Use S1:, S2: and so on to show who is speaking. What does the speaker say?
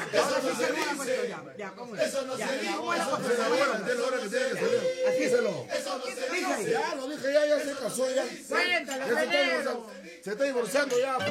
S1: Ahora sí se nueva cuestión ya. Ya, ¿cómo es?
S2: Eso no se dice.
S1: ¿Cómo es la cosa?
S3: Tiene la hora que tiene que salir.
S1: Así es.
S3: Díselo.
S1: Dije ahí.
S3: Ya, lo dije, ya se casó ya.
S1: Cuéntalo,
S3: Ya
S1: Pedro.
S3: se está divorciando ya.